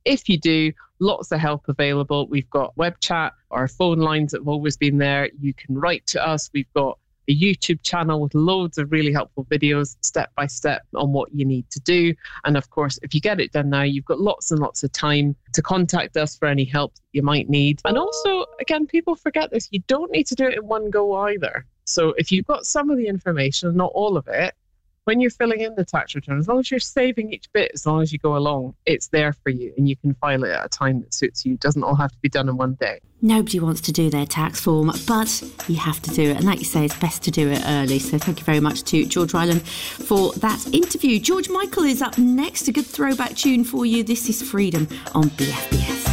if you do, lots of help available. We've got web chat, our phone lines have always been there. You can write to us. We've got a YouTube channel with loads of really helpful videos, step by step, on what you need to do. And of course, if you get it done now, you've got lots and lots of time to contact us for any help that you might need. And also, again, people forget this, you don't need to do it in one go either. So if you've got some of the information, not all of it, when you're filling in the tax return, as long as you're saving each bit, as long as you go along, it's there for you and you can file it at a time that suits you. It doesn't all have to be done in one day. Nobody wants to do their tax form, but you have to do it. And like you say, it's best to do it early. So thank you very much to George Ryland for that interview. George Michael is up next. A good throwback tune for you. This is Freedom on BFBS.